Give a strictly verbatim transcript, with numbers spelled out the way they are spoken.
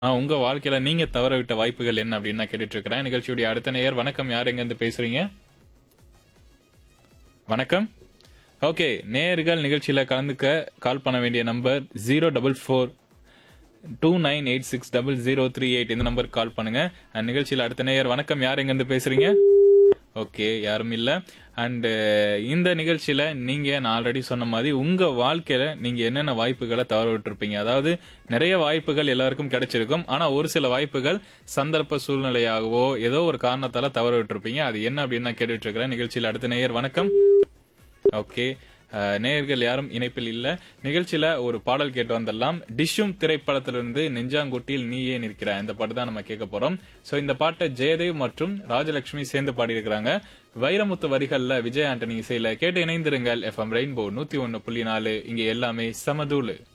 ஆ உங்க வாழ்க்கையில நீங்க தவற விட்ட வாய்ப்புகள் என்ன அப்படின்னு நான் கேட்டுட்டு இருக்கிறேன். நிகழ்ச்சியுடைய அடுத்த நேயர் வணக்கம். யார் எங்க இருந்து பேசுறீங்க? வணக்கம். ஓகே, நேயர்கள் நிகழ்ச்சியில கலந்துக்க கால் பண்ண வேண்டிய number zero double four two nine eight six double zero three eight இந்த நம்பருக்கு கால் பண்ணுங்க. அண்ட் நிகழ்ச்சியில அடுத்த நேயர் வணக்கம். யார் எங்க இருந்து பேசுறீங்க? ஓகே, யாரும் இல்ல. அண்ட் இந்த நிகழ்ச்சியில நீங்க நான் ஆல்ரெடி சொன்ன மாதிரி உங்க வாழ்க்கையில நீங்க என்னென்ன வாய்ப்புகளை தவற விட்டுருப்பீங்க. அதாவது நிறைய வாய்ப்புகள் எல்லாருக்கும் கிடைச்சிருக்கும். ஆனா ஒரு சில வாய்ப்புகள் சந்தர்ப்ப சூழ்நிலையாகவோ ஏதோ ஒரு காரணத்தால தவற விட்டுருப்பீங்க. அது என்ன அப்படின்னு நான் கேட்டுட்டு இருக்கிறேன். நிகழ்ச்சியில அடுத்த நேயர் வணக்கம். ஓகே, அஹ், நேயர்கள் யாரும் இணைப்பில் இல்ல. நிகழ்ச்சியில ஒரு பாடல் கேட்டு வந்துடலாம். டிஷ்யூம் திரைப்படத்திலிருந்து நெஞ்சாங்குட்டியில் நீயே நிற்கிற இந்த பாட்டு தான் நம்ம கேட்க போறோம். சோ இந்த பாட்டை ஜெயதேவ் மற்றும் ராஜலட்சுமி சேர்ந்து பாடியிருக்கிறாங்க. வைரமுத்து வரிகள்ல விஜய் ஆண்டனி இசையில கேட்டு இணைந்திருங்கள். எஃப்எம் ரெயின்போ நூத்தி ஒன்னு புள்ளி நாலு இங்க எல்லாமே சமதூளு.